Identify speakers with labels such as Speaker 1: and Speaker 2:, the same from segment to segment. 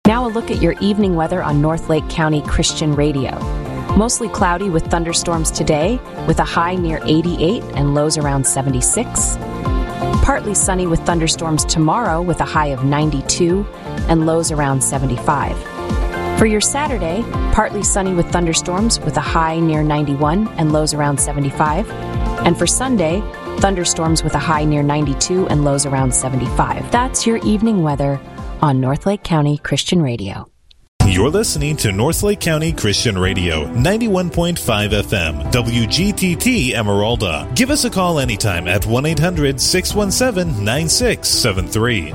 Speaker 1: Now a look at your evening weather on Northlake County Christian Radio. Mostly cloudy with thunderstorms today, with a high near 88 and lows around 76. Partly sunny with thunderstorms tomorrow, with a high of 92 and lows around 75. For your Saturday, partly sunny with thunderstorms, with a high near 91 and lows around 75. And for Sunday, thunderstorms with a high near 92 and lows around 75. That's your evening weather on Northlake County Christian Radio.
Speaker 2: You're listening to Northlake County Christian Radio, 91.5 FM, WGTT Emeralda. Give us a call anytime at 1-800-617-9673.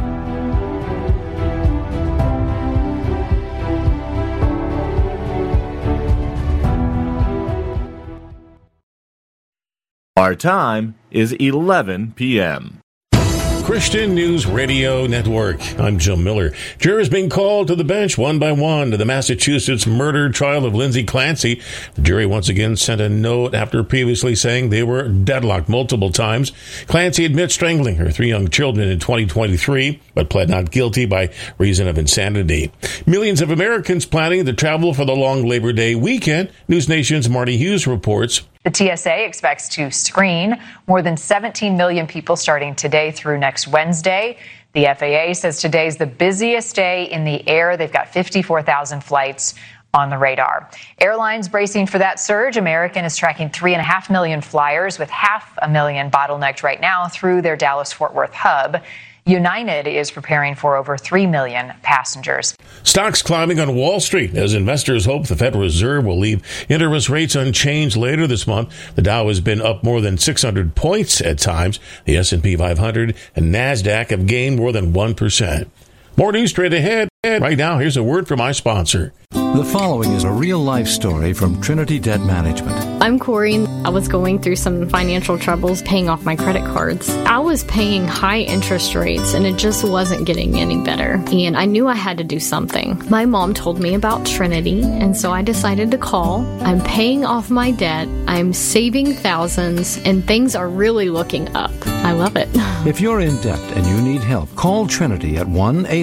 Speaker 3: Our time is 11 p.m.
Speaker 4: Christian News Radio Network. I'm Jim Miller. Jurors being called to the bench one by one to the Massachusetts murder trial of Lindsay Clancy. The jury once again sent a note after previously saying they were deadlocked multiple times. Clancy admits strangling her 3 young children in 2023, but pled not guilty by reason of insanity. Millions of Americans planning to travel for the long Labor Day weekend. News Nation's Marty Hughes reports.
Speaker 5: The TSA expects to screen more than 17 million people starting today through next Wednesday. The FAA says today's the busiest day in the air. They've got 54,000 flights on the radar. Airlines bracing for that surge. American is tracking 3.5 million flyers, with 500,000 bottlenecked right now through their Dallas-Fort Worth hub. United is preparing for over 3 million passengers.
Speaker 4: Stocks climbing on Wall Street as investors hope the Federal Reserve will leave interest rates unchanged later this month. The Dow has been up more than 600 points at times. The S&P 500 and NASDAQ have gained more than 1%. More news straight ahead. Right now, here's a word from my sponsor.
Speaker 6: The following is a real-life story from Trinity Debt Management.
Speaker 7: I'm Corey. I was going through some financial troubles paying off my credit cards. I was paying high interest rates, and it just wasn't getting any better. And I knew I had to do something. My mom told me about Trinity, and so I decided to call. I'm paying off my debt. I'm saving thousands, and things are really looking up. I love it.
Speaker 6: If you're in debt and you need help, call Trinity at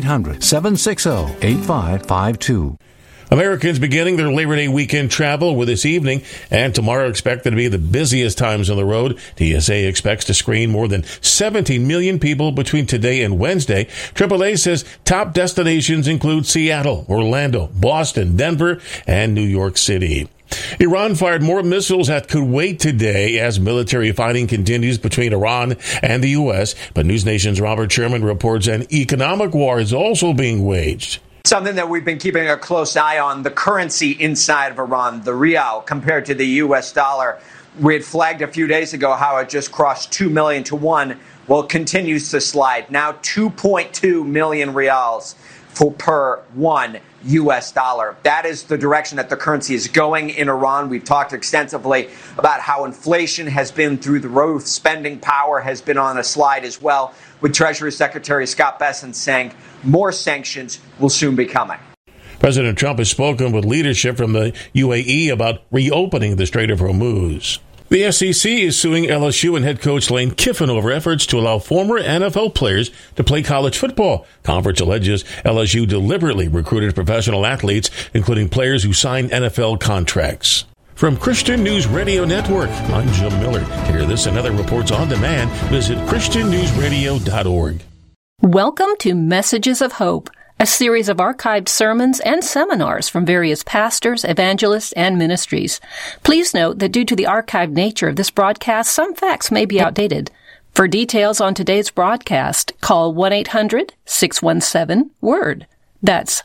Speaker 6: 1-800-760-8552.
Speaker 4: Americans beginning their Labor Day weekend travel with this evening and tomorrow expected to be the busiest times on the road. TSA expects to screen more than 17 million people between today and Wednesday. AAA says top destinations include Seattle, Orlando, Boston, Denver, and New York City. Iran fired more missiles at Kuwait today as military fighting continues between Iran and the U.S., but News Nation's Robert Sherman reports an economic war is also being waged.
Speaker 8: Something that we've been keeping a close eye on, the currency inside of Iran, the rial, compared to the U.S. dollar. We had flagged a few days ago how it just crossed 2 million to 1. Well, it continues to slide. Now 2.2 million rials per 1 U.S. dollar. That is the direction that the currency is going in Iran. We've talked extensively about how inflation has been through the roof. Spending power has been on a slide as well, with Treasury Secretary Scott Bessent saying more sanctions will soon be coming.
Speaker 4: President Trump has spoken with leadership from the UAE about reopening the Strait of Hormuz. The SEC is suing LSU and head coach Lane Kiffin over efforts to allow former NFL players to play college football. Conference alleges LSU deliberately recruited professional athletes, including players who signed NFL contracts. From Christian News Radio Network, I'm Jim Miller. To hear this and other reports on demand, visit ChristianNewsRadio.org.
Speaker 9: Welcome to Messages of Hope, a series of archived sermons and seminars from various pastors, evangelists, and ministries. Please note that due to the archived nature of this broadcast, some facts may be outdated. For details on today's broadcast, call 1-800-617-WORD. That's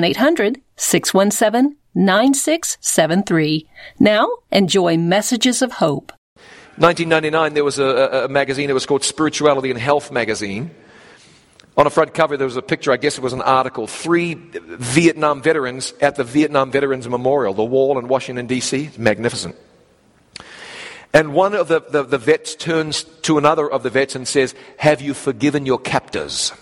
Speaker 9: 1-800-617-9673. Now, enjoy Messages of Hope.
Speaker 10: 1999, there was a magazine. It was called Spirituality and Health magazine. On the front cover, there was a picture, I guess it was an article, 3 Vietnam veterans at the Vietnam Veterans Memorial, the wall in Washington, D.C. It's magnificent. And one of the vets turns to another of the vets and says, "Have you forgiven your captors?"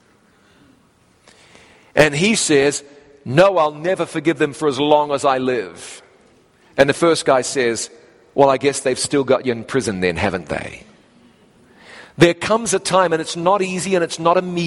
Speaker 10: And he says, "No, I'll never forgive them for as long as I live." And the first guy says, "Well, I guess they've still got you in prison then, haven't they?" There comes a time, and it's not easy and it's not immediate.